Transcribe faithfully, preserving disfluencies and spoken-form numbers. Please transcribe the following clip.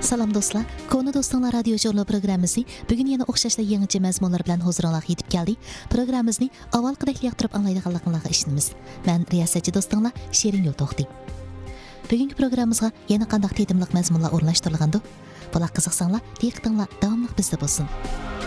Salam dostlar, Konu Dostlar Radio Jurnal programmasi bugün yana o'xshashli yangicha mazmunlar bilan huzuringizga yetib keldi. Programmamizni avvalgidek yoqtirib anglaydiganligingizga ishonamiz. Men riyosatchi do'stinglar Shirin Yo'to'xti. Bugungi programmamizga yana qanday tetimliq mazmunlar o'rnashtirilgandi? Bular qiziqsanglar, diqqatinglar davomli bizda bo'lsin.